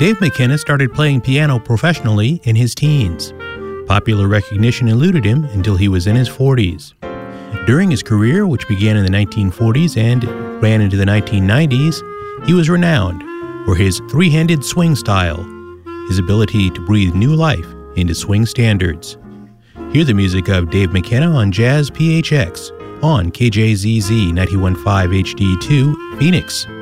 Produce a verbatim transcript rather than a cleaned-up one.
Dave McKenna started playing piano professionally in his teens. Popular recognition eluded him until he was in his forties. During his career, which began in the nineteen forties and ran into the nineteen nineties, he was renowned for his three-handed swing style, his ability to breathe new life into swing standards. Hear the music of Dave McKenna on Jazz P H X on K J Z Z ninety-one point five H D two, Phoenix.